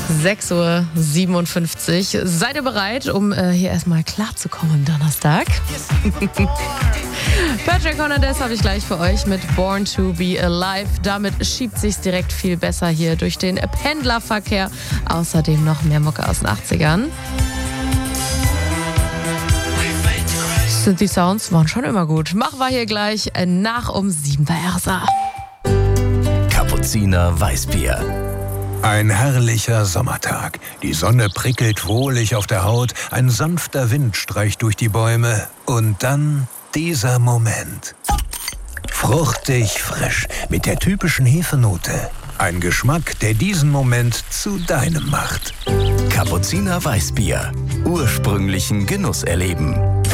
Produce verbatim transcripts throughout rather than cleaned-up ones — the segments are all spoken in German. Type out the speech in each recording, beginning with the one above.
sechs Uhr siebenundfünfzig. Seid ihr bereit, um äh, hier erstmal klarzukommen am Donnerstag? Patrick Hernandez habe ich gleich für euch mit Born to be Alive. Damit schiebt sich's direkt viel besser hier durch den Pendlerverkehr. Außerdem noch mehr Mucke aus den achtzigern. Die Sounds waren schon immer gut. Machen wir hier gleich nach um sieben bei R S A. Kapuziner Weißbier. Ein herrlicher Sommertag. Die Sonne prickelt wohlig auf der Haut, ein sanfter Wind streicht durch die Bäume und dann dieser Moment. Fruchtig frisch mit der typischen Hefenote. Ein Geschmack, der diesen Moment zu deinem macht. Kapuziner Weißbier. Ursprünglichen Genuss erleben.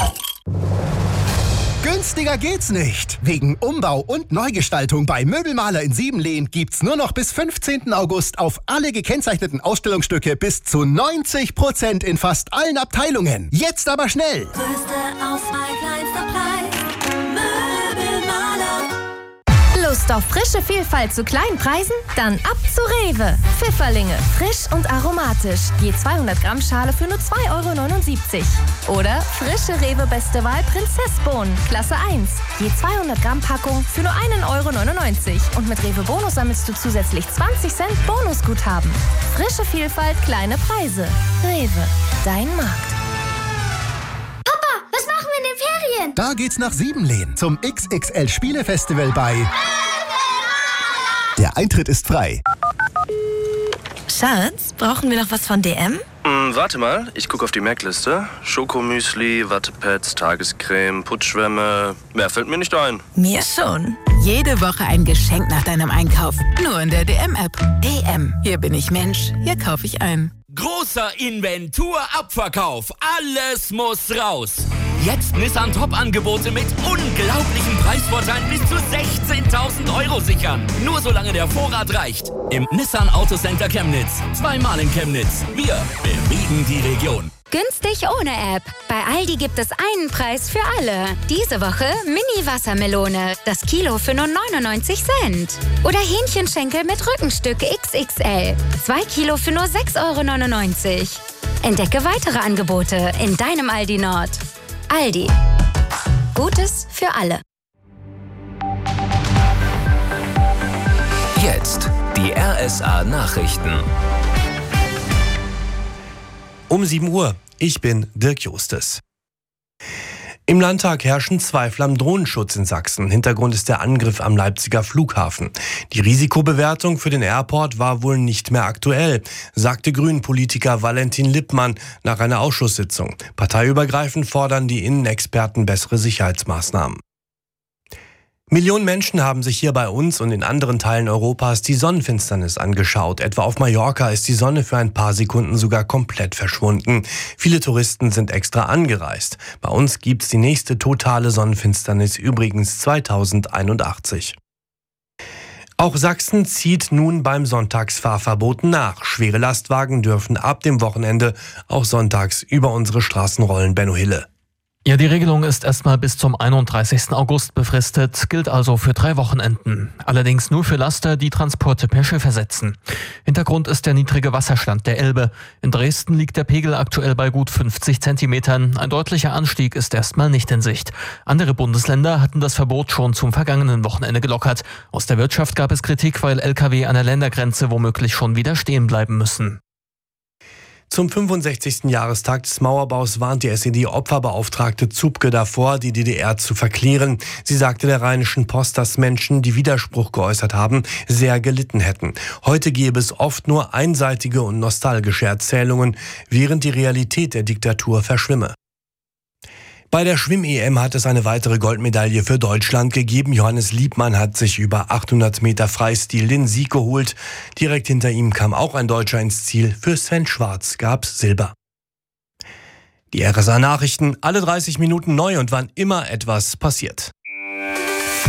Günstiger geht's nicht. Wegen Umbau und Neugestaltung bei Möbelmaler in Siebenlehn gibt's nur noch bis fünfzehnten August auf alle gekennzeichneten Ausstellungsstücke bis zu neunzig Prozent in fast allen Abteilungen. Jetzt aber schnell! Größte Auswahl, kleinster Preis. Möbelmaler. Lust auf frische Vielfalt zu kleinen Preisen? Dann ab zu Rewe. Pfifferlinge, frisch und aromatisch. Je zweihundert Gramm Schale für nur zwei Euro neunundsiebzig. Oder frische Rewe Beste Wahl Prinzessbohnen, Klasse eins. Je zweihundert Gramm Packung für nur einen Euro neunundneunzig. Und mit Rewe Bonus sammelst du zusätzlich zwanzig Cent Bonusguthaben. Frische Vielfalt, kleine Preise. Rewe, dein Markt. Was machen wir in den Ferien? Da geht's nach Siebenlehn zum X X L-Spielefestival bei... Der Eintritt ist frei. Schatz, brauchen wir noch was von D M? Hm, warte mal, ich gucke auf die Merkliste. Schokomüsli, Wattepads, Tagescreme, Putzschwämme. Mehr fällt mir nicht ein. Mir schon. Jede Woche ein Geschenk nach deinem Einkauf. Nur in der D M-App. D M. Hier bin ich Mensch. Hier kaufe ich ein. Großer Inventur-Abverkauf. Alles muss raus. Jetzt Nissan Top-Angebote mit unglaublichen Preisvorteilen bis zu sechzehntausend Euro sichern. Nur solange der Vorrat reicht. Im Nissan Autocenter Chemnitz. Zweimal in Chemnitz. Wir bewegen die Region. Günstig ohne App. Bei Aldi gibt es einen Preis für alle. Diese Woche Mini-Wassermelone. Das Kilo für nur neunundneunzig Cent. Oder Hähnchenschenkel mit Rückenstück X X L. Zwei Kilo für nur sechs Euro neunundneunzig. Entdecke weitere Angebote in deinem Aldi Nord. Aldi. Gutes für alle. Jetzt die R S A-Nachrichten. Um sieben Uhr. Ich bin Dirk Justes. Im Landtag herrschen Zweifel am Drohnenschutz in Sachsen. Hintergrund ist der Angriff am Leipziger Flughafen. Die Risikobewertung für den Airport war wohl nicht mehr aktuell, sagte Grünen-Politiker Valentin Lippmann nach einer Ausschusssitzung. Parteiübergreifend fordern die Innenexperten bessere Sicherheitsmaßnahmen. Millionen Menschen haben sich hier bei uns und in anderen Teilen Europas die Sonnenfinsternis angeschaut. Etwa auf Mallorca ist die Sonne für ein paar Sekunden sogar komplett verschwunden. Viele Touristen sind extra angereist. Bei uns gibt's die nächste totale Sonnenfinsternis übrigens zweitausendeinundachtzig. Auch Sachsen zieht nun beim Sonntagsfahrverbot nach. Schwere Lastwagen dürfen ab dem Wochenende auch sonntags über unsere Straßen rollen. Benno Hille. Ja, die Regelung ist erstmal bis zum einunddreißigsten August befristet, gilt also für drei Wochenenden. Allerdings nur für Laster, die Transporte per Schiff ersetzen. Hintergrund ist der niedrige Wasserstand der Elbe. In Dresden liegt der Pegel aktuell bei gut fünfzig Zentimetern. Ein deutlicher Anstieg ist erstmal nicht in Sicht. Andere Bundesländer hatten das Verbot schon zum vergangenen Wochenende gelockert. Aus der Wirtschaft gab es Kritik, weil L K W an der Ländergrenze womöglich schon wieder stehen bleiben müssen. Zum fünfundsechzigsten Jahrestag des Mauerbaus warnt die S E D-Opferbeauftragte Zupke davor, die D D R zu verklären. Sie sagte der Rheinischen Post, dass Menschen, die Widerspruch geäußert haben, sehr gelitten hätten. Heute gäbe es oft nur einseitige und nostalgische Erzählungen, während die Realität der Diktatur verschwimme. Bei der Schwimm-E M hat es eine weitere Goldmedaille für Deutschland gegeben. Johannes Liebmann hat sich über achthundert Meter Freistil den Sieg geholt. Direkt hinter ihm kam auch ein Deutscher ins Ziel. Für Sven Schwarz gab's Silber. Die R S A-Nachrichten, alle dreißig Minuten neu und wann immer etwas passiert.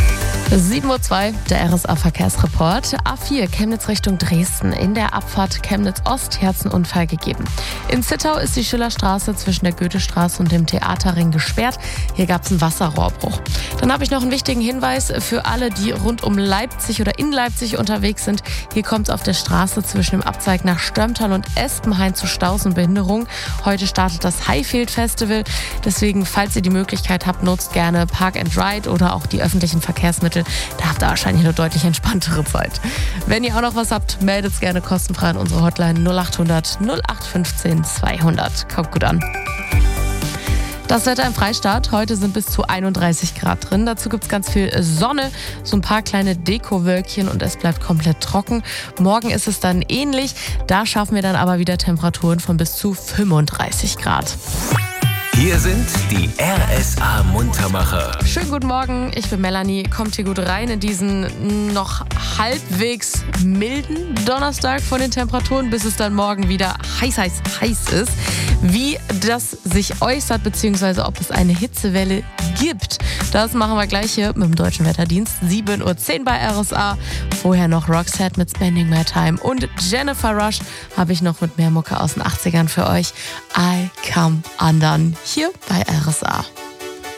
sieben Uhr zwei, der R S A-Verkehrsreport. A vier, Chemnitz Richtung Dresden. In der Abfahrt Chemnitz-Ost hat es einen Unfall gegeben. In Zittau ist die Schillerstraße zwischen der Goethestraße und dem Theaterring gesperrt. Hier gab es einen Wasserrohrbruch. Dann habe ich noch einen wichtigen Hinweis für alle, die rund um Leipzig oder in Leipzig unterwegs sind. Hier kommt es auf der Straße zwischen dem Abzweig nach Störmtal und Espenhain zu Staus und Behinderung. Heute startet das Highfield Festival. Deswegen, falls ihr die Möglichkeit habt, nutzt gerne Park and Ride oder auch die öffentlichen Verkehrsmittel. Da habt ihr wahrscheinlich eine deutlich entspanntere Zeit. Wenn ihr auch noch was habt, meldet es gerne kostenfrei an unsere Hotline null acht hundert null acht fünfzehn zweihundert. Kommt gut an. Das Wetter im Freistaat. Heute sind bis zu einunddreißig Grad drin. Dazu gibt es ganz viel Sonne, so ein paar kleine Dekowölkchen und es bleibt komplett trocken. Morgen ist es dann ähnlich. Da schaffen wir dann aber wieder Temperaturen von bis zu fünfunddreißig Grad. Hier sind die R S A-Muntermacher. Schönen guten Morgen, ich bin Melanie. Kommt hier gut rein in diesen noch halbwegs milden Donnerstag von den Temperaturen, bis es dann morgen wieder heiß, heiß, heiß ist. Wie das sich äußert, beziehungsweise ob es eine Hitzewelle gibt, das machen wir gleich hier mit dem Deutschen Wetterdienst. sieben Uhr zehn bei R S A. Vorher noch Roxette mit Spending My Time. Und Jennifer Rush habe ich noch mit mehr Mucke aus den achtzigern für euch. I Come Undone. Hier bei R S A.